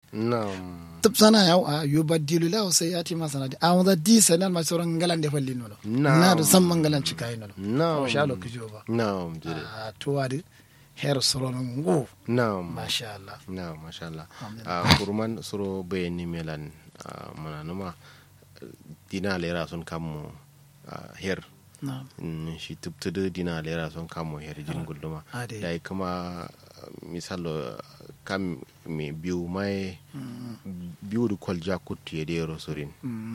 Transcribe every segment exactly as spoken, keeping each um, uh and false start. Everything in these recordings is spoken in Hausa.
na'am tub sana yaw a yubaddilu lahu sayyiati masanati a wanda di sanan ma sauran ngalan de falli nono na da san mangalan cikai nono na'am shalo kijo ba na'am jire a to wadi her soron ngo na'am masha Allah na'am masha Allah a kurman suro bayani melan mana numa dina lera sun kamo her shi tubtudu dina lera sun kamo her jin gulduma da kuma misalo kam me biyu mai biyu da kwalja kutu ya dero sorin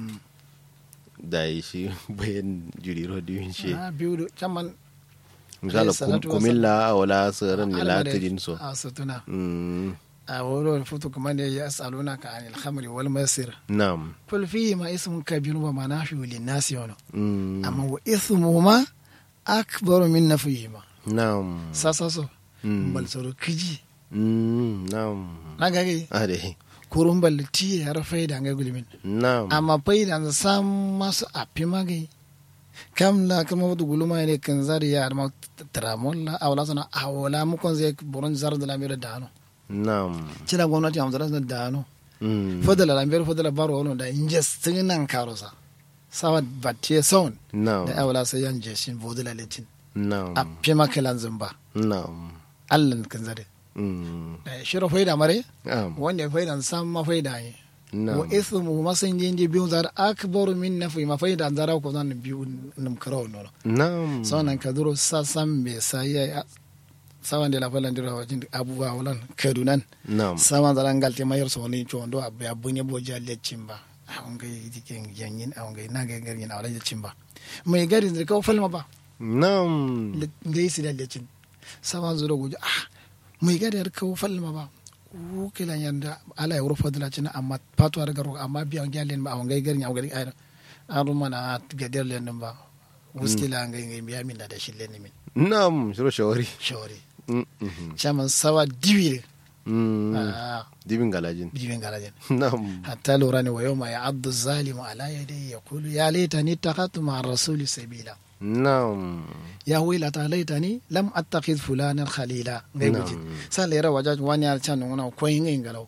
da shi bayan jiriro diyun shi biyu da caman misalo kumilla wala sauran milatirin so a satuna a wurin futu kuma ne ya saluna ka anil khamri wal masir na'am kul fihi ma ismun kabir wa manafi'u lin nas yana amma wa ismu ma akbar min nafihima na'am sasa so bal soro kiji na'am naga gai ade kurun bal ti har faida ga gulmin na'am amma faida da sam masu afi magai kam la kama wadu guluma ne kan zariya ma tramolla awla sana awla mu kon zai boron zar da lamira dano na'am cina gwamnati a matsalar da dano fadala lambar fadala baro wani da injestin nan karosa sawa batte son da awala sai yan jeshin vodala letin a fi makalan zumba allan kan zare da shiro faida mare wanda faida san ma faida ne wa ismu masan jinji biyu zar akbar min nafi ma faida zara ko zan biyu nim karo no na'am sonan kaduro sasan be sai sawan de la falandira wajin abubuwa walan kadunan sawan zaran galte mayar so ni chondo abu abunye boja le chimba awanga diken yanyin awanga naga garin awala le chimba mai gari da ka falma ba nam ngai si da le chin sawan zuro guja ah mai gari da ka falma ba u kila yanda ala yoro fadla chin amma patwa daga ro amma biya galen ba awanga garin awanga ai aruma na gader le nan ba wuskila ngai ngai biya min da shille ne min nam shiro shawari shawari chaman sawa diwire dibin galajin dibin galajin na'am hatta lura ne wayo ma ya'addu zalimu ala yadayhi yaqulu ya laitani takhatu ma'a rasuli sabila na'am ya wailata laitani lam attakhidh fulanan khalila ngai guji sa lera wajaj wani al chan ngona ko yin ngalaw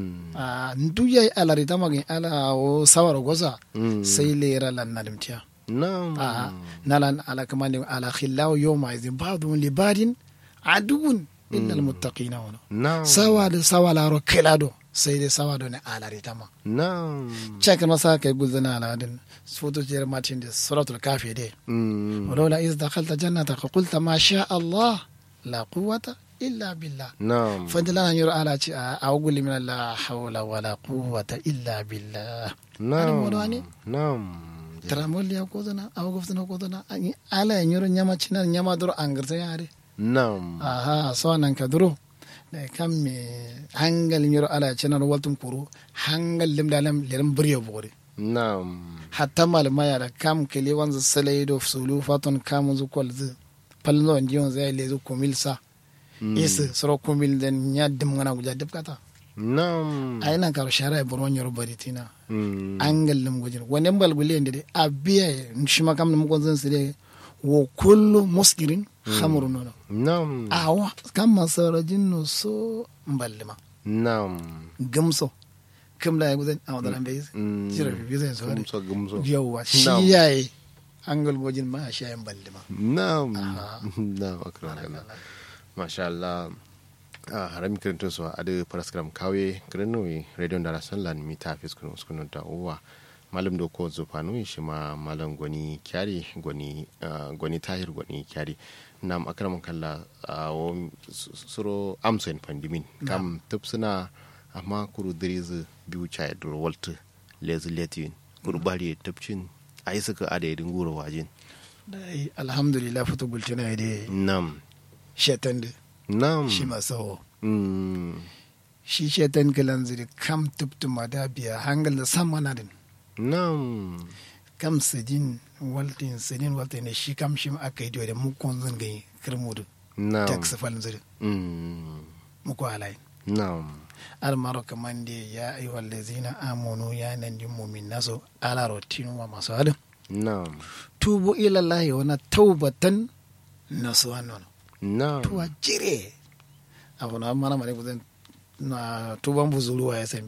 ah nduya alarita magin ala o sawar goza sai lera lan nadimtiya na'am nalan ala kamani ala khillaw yawma idhin ba'dun li badin aduun illa almuttaqina wana na'am sawa da sawa la ro kelado sai dai sawa da ne ala ritama na'am check masa kai gulzana ala din foto jere matin da suratul kafi dai wala iz dakhalta jannata qulta ma sha Allah la quwwata illa billah na'am fadlana yur ala ci a gulli min la hawla wala quwwata illa billah na'am na'am tramol ya ko dana aw goftana ko dana ala nyoro nyama cinar nyama doro angarta yare na'am aha so nan ka duro da kam me hangal nyoro ala cinar waltum kuru hangal lim dalam lim buriyo bore na'am hatta malama ya da kam kele wanzu salaido sulu faton kam zu kolzu palno ndiyon zai lezu komilsa is soro komil den nyadim ngana guja debkata na'am ai nan karo shara boro nyoro baritina angal lim gujin wonen bal gulen de abiya nshima kam num gonzan sire wo kullu muskirin khamru nono na'am awa kam masarajin no so mballima na'am gamso kam la guzan aw dalan be jira bi zan so gamso gamso yawa shi yayi angal gojin ma shi yayin mballima na'am na'am akram masha Allah a harami kiranto so ade paraskram kawe kiranowi radio dara sanlan mi ta fiskun uskun da uwa malam do ko zufanu shi ma malam goni kyari goni goni tahir goni kyari nam akram kalla wo suro amsen pandimin kam tupsuna amma kuru diriz biu chai dur walt lez letin kuru bari tupcin ai suka ade dinguro wajin dai alhamdulillah futu bultina ide nam shetan de nam shi masawo mm shi shetan kalan zuri kam tuptuma da biya hangal da samana din nam kam sidin waltin sidin waltin ne shi kam shi aka yi da mu kon zan gai kirmudu nam tax falin zuri mm mu ko alai nam al maraka mande ya ayyuhal ladzina amanu ya nan din mu'min naso ala rotinu wa masu adam nam tubu ila allahi wa tawbatan nasuha nono nam tuwa jire abuna mana mare gudun na tuban buzuru wa ya